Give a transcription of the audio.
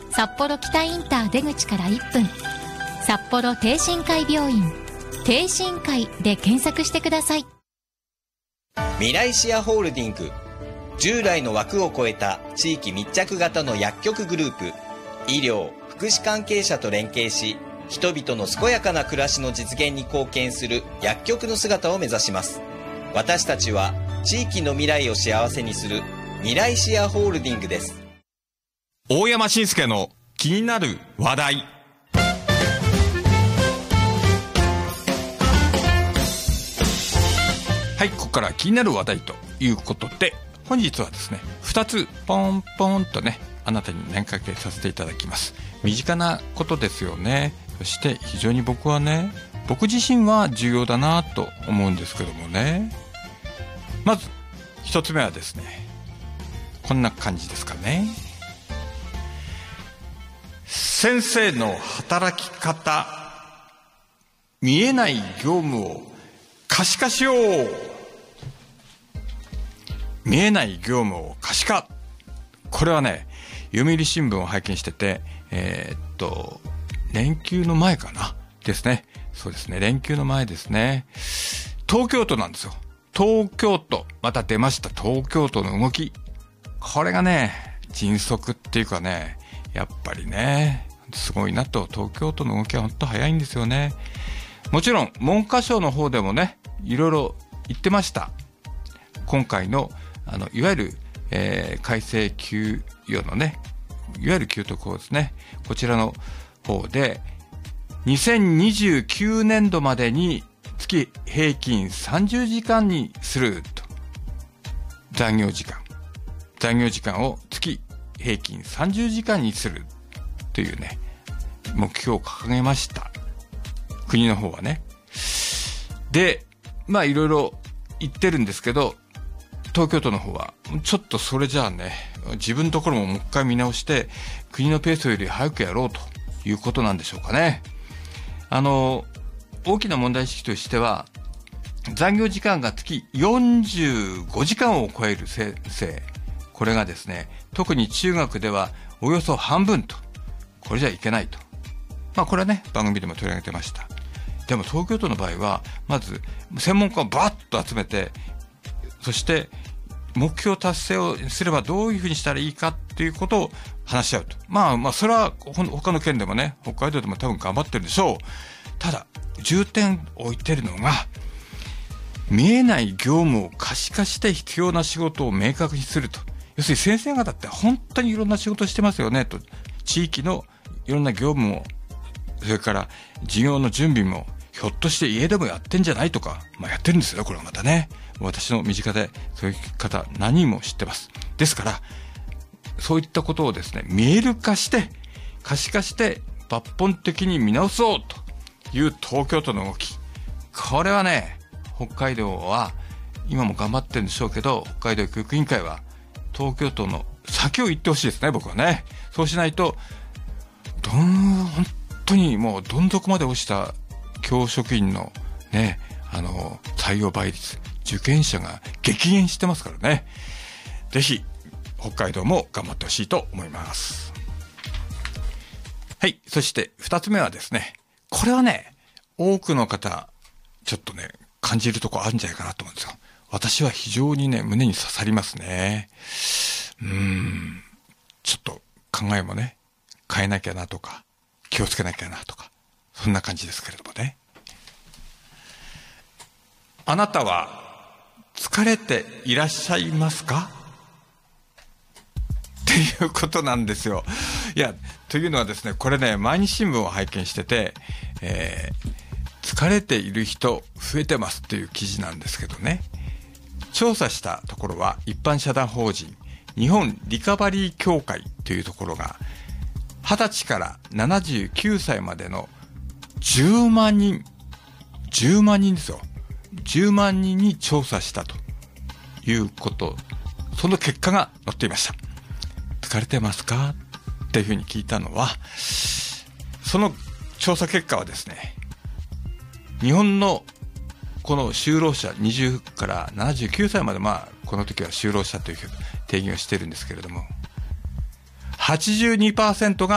札幌北インター出口から1分、札幌帝心会病院、帝心会で検索してください。 未来シアホールディング、従来の枠を超えた地域密着型の薬局グループ。医療・福祉関係者と連携し、人々の健やかな暮らしの実現に貢献する薬局の姿を目指します。私たちは地域の未来を幸せにする未来シアホールディングです。 大山伸介の気になる話題。はい、ここから気になる話題ということで、本日はですね、2つポンポンとね、あなたに念かけさせていただきます。身近なことですよね。そして非常に僕自身は重要だなと思うんですけどもね。まず1つ目はですね、こんな感じですかね。先生の働き方、見えない業務を可視化しよう。見えない業務を可視化。これはね、読売新聞を拝見してて、連休の前かなですね。そうですね、連休の前ですね。東京都なんですよ。東京都、また出ました、東京都の動き。これがね、迅速っていうかね、やっぱりね、すごいなと。東京都の動きは本当早いんですよね。もちろん文科省の方でもね、いろいろ言ってました。今回のいわゆる、改正給与のね、いわゆる給特法ですね、こちらの方で2029年度までに月平均30時間にすると。残業時間を月平均30時間にするというね、目標を掲げました、国の方はね。で、まあいろいろ言ってるんですけど、東京都の方はちょっとそれじゃあね、自分のところももう一回見直して国のペースより早くやろうということなんでしょうかね。大きな問題意識としては、残業時間が月45時間を超える先生、これがですね、特に中学ではおよそ半分と。これじゃいけないと。まあこれはね、番組でも取り上げてました。でも東京都の場合は、まず専門家をバッと集めて、そして目標達成をすればどういうふうにしたらいいかっていうことを話し合うと。まあそれは他の県でもね、北海道でも多分頑張ってるでしょう。ただ重点を置いてるのが、見えない業務を可視化して必要な仕事を明確にすると。要するに先生方って本当にいろんな仕事をしてますよねと。地域のいろんな業務も、それから授業の準備も、ひょっとして家でもやってんじゃないとか、まあやってるんですよ、これはまたね。私の身近でそういう方何人も知ってます。ですからそういったことをですね、見える化して可視化して抜本的に見直そうという東京都の動き、これはね、北海道は今も頑張ってるんでしょうけど、北海道教育委員会は東京都の先を行ってほしいですね、僕はね。そうしないと本当にもうどん底まで落ちた教職員のね、採用倍率、受験者が激減してますからね。ぜひ北海道も頑張ってほしいと思います。はい、そして2つ目はですね、これはね、多くの方ちょっとね感じるとこあるんじゃないかなと思うんですよ。私は非常にね、胸に刺さりますね。ちょっと考えもね変えなきゃなとか、気をつけなきゃなとか、そんな感じですけれどもね。あなたは疲れていらっしゃいますかっていうことなんですよ。いや、というのはですね、これね、毎日新聞を拝見してて、疲れている人増えてますっていう記事なんですけどね、調査したところは一般社団法人日本リカバリー協会というところが20歳から79歳までの10万人ですよ。10万人に調査したということ、その結果が載っていました。疲れてますかっていうふうに聞いたのは、その調査結果はですね、日本のこの就労者20から79歳まで、まあこの時は就労者という定義をしているんですけれども、82% が